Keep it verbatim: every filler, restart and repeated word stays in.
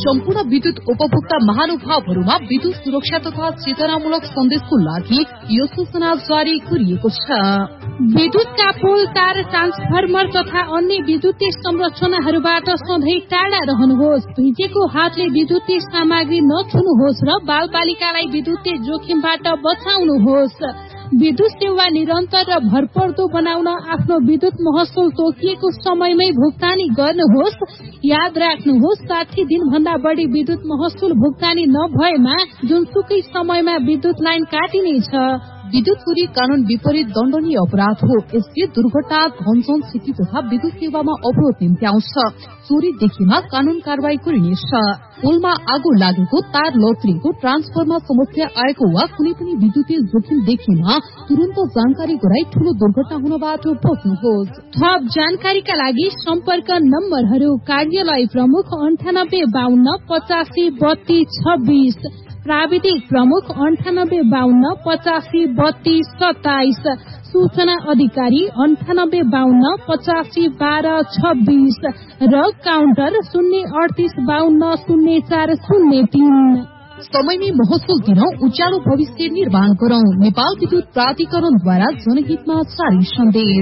सम्पूर्ण विद्युत उपभोक्ता महानुभावहरूमा विद्युत सुरक्षा तथा चेतनामूलक सन्देशको लागि यो सूचना जारी गरिएको छ। विद्युतका पोल, तार, ट्रान्सफर्मर तथा अन्य विद्युतीय संरचनाहरूबाट सधैँ टाढा रहनुहोस्। भिजेको हातले विद्युतीय सामग्री नछुनुहोस् र बाल बालिकालाई विद्युतीय जोखिमबाट बचाउनुहोस्। विद्युत सेवा निरन्तर र भरपर्दो बनाउन आफ्नो विद्युत महसुल तोकिएको समयमै भुक्तानी गर्नुहोस्। याद राख्नुहोस्, साठी दिनभन्दा बढी विद्युत महसुल भुक्तानी नभएमा जुनसुकै समयमा विद्युत लाइन काटिनेछ। विद्युत चोरी कानून विपरीत दण्डनीय अपराध हो। यसले दुर्घटना, धनजन क्षति तथा विद्युत सेवामा अवरोध निम्ति आउँछ। चोरी देखिमा कानून कारवाही गरिनेछ। पोलमा आगो लागेको, तार लत्रिएको, ट्रान्सफरमा समस्या आएको वा कुनै पनि विद्युतीय जोखिम देखिमा तुरन्त जानकारी गराई ठूलो दुर्घटना हुनबाट बच्नुहोस्। थप जानकारीका लागि सम्पर्क नम्बरहरू: कार्यालय प्रमुख अन्ठानब्बे बाहन्न पचासी बत्तीस छब्बीस, प्राविधिक प्रमुख अन्ठानब्बे बाहन्न पचासी बत्तीस सत्ताइस, सूचना अधिकारी अन्ठानब्बे बाहन्न पचासी बाह्र छब्बीस र काउन्टर शून्य अडतिस बाहन्न शून्य चार शून्य तीन। समयमै महसुल दिन उज्यालो भविष्य निर्माण गरौं। नेपाल विद्युत प्राधिकरणद्वारा जनहितमा जारी सन्देश।